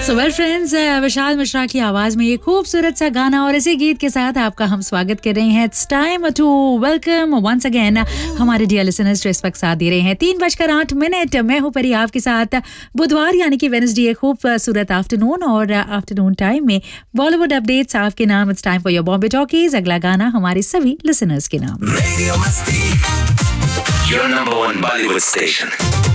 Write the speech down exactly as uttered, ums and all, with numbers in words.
So well friends, Vishal Mishra की आवाज में ये खूबसूरत सा गाना और इसी गीत के साथ आपका हम स्वागत कर रहे हैं. It's time to welcome once again हमारे डियर लिसनर्स जो इस वक्त साथ दे रहे हैं. तीन बजकर आठ मिनट मैं हूं परी आपके साथ. बुधवार यानी कि वेडनेसडे, खूबसूरत आफ्टरनून और आफ्टरनून टाइम में बॉलीवुड अपडेट्स आपके नाम. It's time for your Bombay talkies. अगला गाना हमारे सभी लिसनर्स के नाम. रेडियो मस्ती, your number one Bollywood station.